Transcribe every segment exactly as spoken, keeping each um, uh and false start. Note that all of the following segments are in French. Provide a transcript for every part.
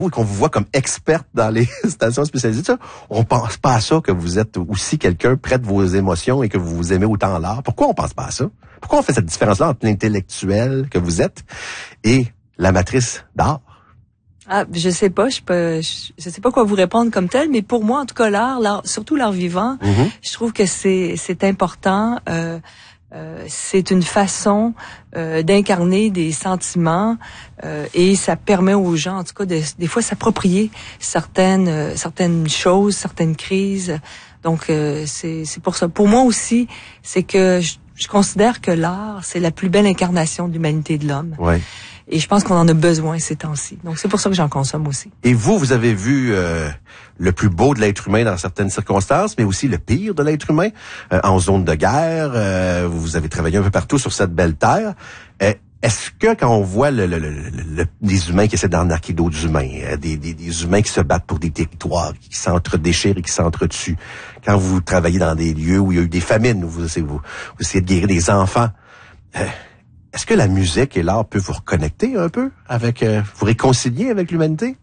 et qu'on vous voit comme experte dans les stations spécialisées, ça, on pense pas à ça que vous êtes aussi quelqu'un près de vos émotions et que vous aimez autant l'art. Pourquoi on pense pas à ça? Pourquoi on fait cette différence-là entre l'intellectuel que vous êtes et l'amatrice d'art? Ah, je sais pas, je peux, je, je sais pas quoi vous répondre comme tel, mais pour moi, en tout cas, l'art, l'art surtout l'art vivant, mm-hmm. je trouve que c'est, c'est important. Euh, Euh, c'est une façon euh, d'incarner des sentiments euh, et ça permet aux gens, en tout cas, de, des fois s'approprier certaines euh, certaines choses, certaines crises. Donc euh, c'est c'est pour ça. Pour moi aussi, c'est que je, je considère que l'art, c'est la plus belle incarnation de l'humanité de l'homme. Ouais. Et je pense qu'on en a besoin ces temps-ci. Donc c'est pour ça que j'en consomme aussi. Et vous, vous avez vu euh, le plus beau de l'être humain dans certaines circonstances, mais aussi le pire de l'être humain euh, en zone de guerre. Euh, vous avez travaillé un peu partout sur cette belle terre. Euh, est-ce que quand on voit le, le, le, le, des humains qui essaient d'arnaquer d'autres humains, euh, des, des, des humains qui se battent pour des territoires, qui s'entre-déchirent et qui s'entretuent, quand vous travaillez dans des lieux où il y a eu des famines, où vous, vous, vous essayez de guérir des enfants, euh, est-ce que la musique et l'art peuvent vous reconnecter un peu avec, euh, vous réconcilier avec l'humanité?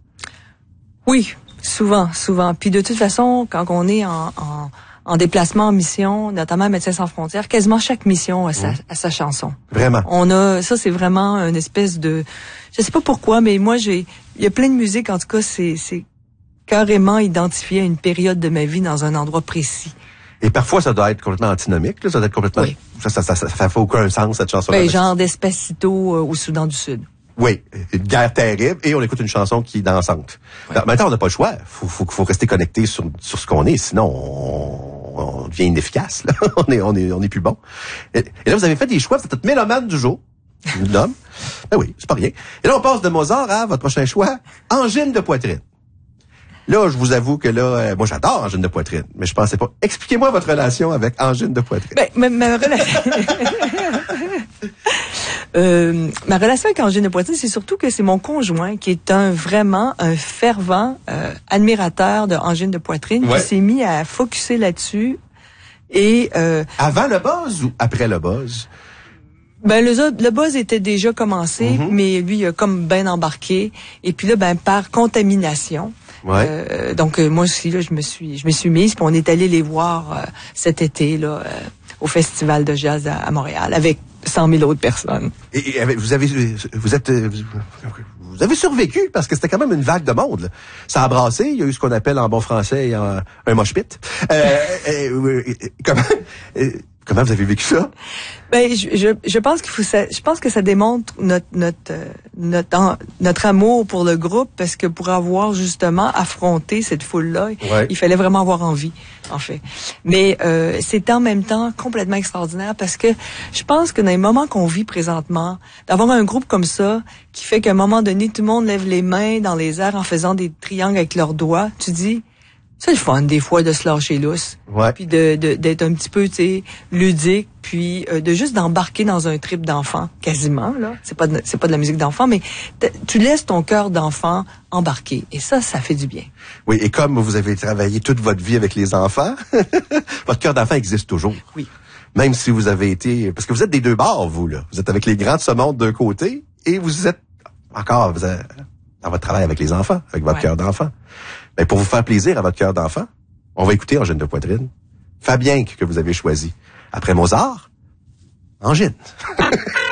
Oui, souvent, souvent. Puis de toute façon, quand on est en, en, en déplacement, en mission, notamment à Médecins sans frontières, quasiment chaque mission a sa, mmh. a sa chanson. Vraiment? On a, ça c'est vraiment une espèce de, je sais pas pourquoi, mais moi j'ai, il y a plein de musique, en tout cas c'est, c'est carrément identifié à une période de ma vie dans un endroit précis. Et parfois, ça doit être complètement antinomique, là. Ça doit être complètement, oui. ça, ça, ça, ça, ça fait aucun sens, cette chanson-là. Ben, genre Despacito euh, au Soudan du Sud. Oui. Une guerre terrible, et on écoute une chanson qui est dansante. Oui. Alors, maintenant, on n'a pas le choix. Faut, faut, faut rester connecté sur, sur ce qu'on est, sinon, on, on devient inefficace, là. on est, on est, on est plus bon. Et, et là, vous avez fait des choix, vous êtes notre mélomane du jour. L'homme. Ben oui, c'est pas rien. Et là, on passe de Mozart à votre prochain choix, angine de poitrine. Là, je vous avoue que là, euh, moi j'adore angine de poitrine, mais je pensais pas. Expliquez-moi votre relation avec angine de poitrine. Ben, ma, ma relation, euh, ma relation avec angine de poitrine, c'est surtout que c'est mon conjoint qui est un vraiment un fervent euh, admirateur de angine de poitrine, ouais. qui s'est mis à focusser là-dessus et euh, avant le buzz ou après le buzz? Ben le, le buzz était déjà commencé, mm-hmm. mais lui il a comme ben embarqué et puis là ben par contamination. Ouais. Euh, donc euh, moi aussi là je me suis je me suis mise puis on est allé les voir euh, cet été là euh, au festival de jazz à, à Montréal avec cent mille autres personnes. Et, et vous avez vous êtes vous, vous avez survécu parce que c'était quand même une vague de monde. Là. Ça a brassé, il y a eu ce qu'on appelle en bon français un, un mosh pit. Euh, euh, euh, comment euh, Comment vous avez vécu ça? Ben, je, je, je pense qu'il faut, ça, je pense que ça démontre notre, notre, notre, notre amour pour le groupe parce que pour avoir justement affronté cette foule-là, ouais. il fallait vraiment avoir envie, en fait. Mais, euh, c'est en même temps complètement extraordinaire parce que je pense que dans les moments qu'on vit présentement, d'avoir un groupe comme ça qui fait qu'à un moment donné, tout le monde lève les mains dans les airs en faisant des triangles avec leurs doigts, tu dis, c'est le fun des fois de se lâcher lousse, ouais. puis de, de d'être un petit peu, tu sais, ludique, puis euh, de juste d'embarquer dans un trip d'enfant, quasiment là. C'est pas de, c'est pas de la musique d'enfant, mais tu laisses ton cœur d'enfant embarquer, et ça, ça fait du bien. Oui, et comme vous avez travaillé toute votre vie avec les enfants, votre cœur d'enfant existe toujours. Oui. Même si vous avez été, parce que vous êtes des deux bords, vous là, vous êtes avec les grands de ce monde d'un côté, et vous êtes encore vous êtes dans votre travail avec les enfants, avec votre ouais. cœur d'enfant. Ben, pour vous faire plaisir à votre cœur d'enfant, on va écouter Angine de poitrine. Fabien que vous avez choisi. Après Mozart, Angine.